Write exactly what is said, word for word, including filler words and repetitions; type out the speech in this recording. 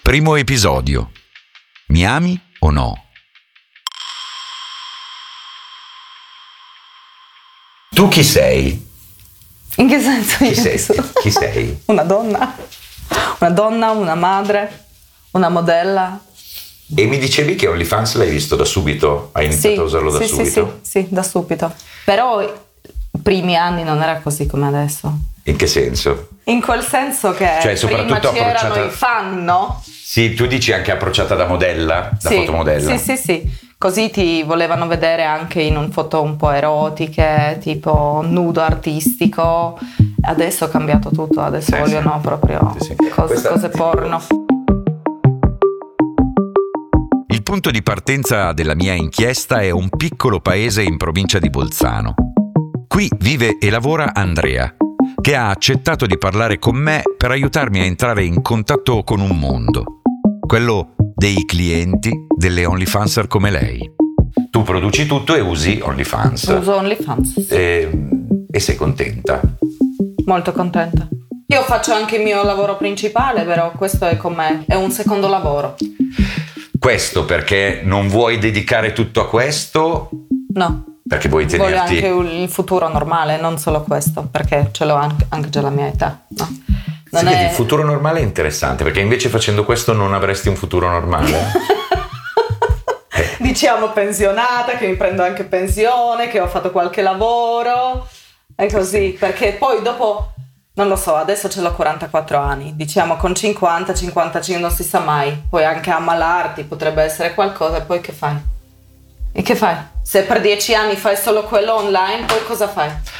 Primo episodio. Mi ami o no? Tu chi sei? In che senso Chi io sei? sono? Chi sei? Una donna. Una donna, una madre, una modella. E mi dicevi che OnlyFans l'hai visto da subito? Hai iniziato Sì, a usarlo da sì, subito? Sì, sì, sì, da subito. Però i primi anni non era così come adesso. In che senso? In quel senso che Cioè, prima soprattutto c'erano approcciata- i fan, no? Sì, tu dici anche approcciata da modella? Da Sì, fotomodella? sì, sì, sì. Così ti volevano vedere anche in un foto un po' erotiche, tipo nudo artistico. Adesso è cambiato tutto, adesso Sì, vogliono sì. proprio Sì, sì. cose, Questa- cose porno. Il punto di partenza della mia inchiesta è un piccolo paese in provincia di Bolzano. Qui vive e lavora Andrea, che ha accettato di parlare con me per aiutarmi a entrare in contatto con un mondo, quello dei clienti delle OnlyFanser come lei. Tu produci tutto e usi OnlyFans. Uso OnlyFans. E, e sei contenta? Molto contenta. Io faccio anche il mio lavoro principale, però questo è con me, è un secondo lavoro. Questo perché non vuoi dedicare tutto a questo? No. Perché vuoi Voglio tenerti... anche il futuro normale, non solo questo, perché ce l'ho anche, anche già alla mia età. No. Non Sì, è... vedi, il futuro normale è interessante, perché invece facendo questo non avresti un futuro normale. Diciamo pensionata, che mi prendo anche pensione, che ho fatto qualche lavoro, è così, perché poi dopo, non lo so, adesso ce l'ho quarantaquattro anni, diciamo con cinquanta, cinquantacinque non si sa mai, puoi anche ammalarti, potrebbe essere qualcosa, e poi che fai? E che fai? Se per dieci anni fai solo quello online, poi cosa fai?